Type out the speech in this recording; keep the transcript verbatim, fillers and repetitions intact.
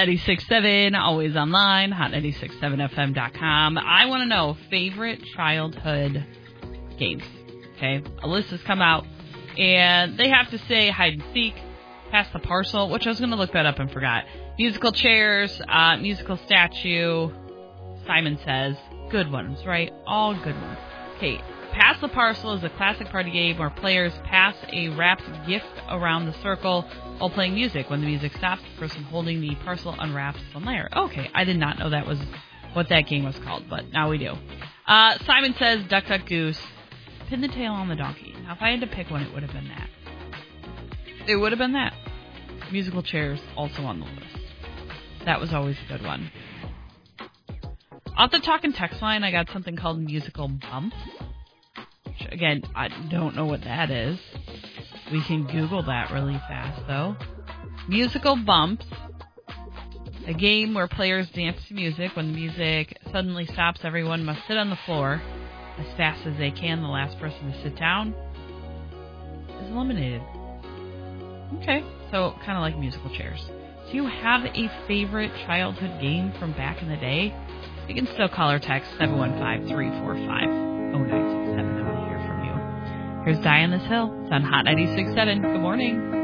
ninety-six point seven, always online, hot ninety-six point seven F M dot com. I want to know favorite childhood games. Okay, a list has come out, and they have to say hide and seek, pass the parcel, which I was going to look that up and forgot. Musical chairs, uh, musical statue. Simon Says, good ones, right? All good ones. Okay, pass the parcel is a classic party game where players pass a wrapped gift around the circle while playing music. When the music stops, the person holding the parcel unwraps one layer. Okay, I did not know that was what that game was called, but now we do. Uh, Simon Says, Duck, Duck, Goose, pin the tail on the donkey. Now, if I had to pick one, it would have been that. It would have been that. Musical chairs, also on the list. That was always a good one. Off the talk and text line, I got something called musical bumps. Which, again, I don't know what that is. We can Google that really fast, though. Musical bumps. A game where players dance to music. When the music suddenly stops, everyone must sit on the floor as fast as they can. The last person to sit down is eliminated. Okay, so kind of like musical chairs. Do you have a favorite childhood game from back in the day? You can still call or text seven one five, three four five, zero nine six seven. I want to hear from you. Here's Die on This Hill. It's on Hot ninety-six point seven. Good morning.